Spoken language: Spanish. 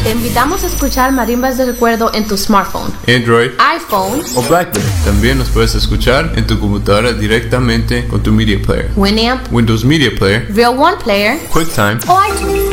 Te invitamos a escuchar Marimbas de Recuerdo en tu smartphone, Android, iPhone o BlackBerry. También nos puedes escuchar en tu computadora directamente con tu Media Player, Winamp, Windows Media Player, Real One Player QuickTime o iTunes.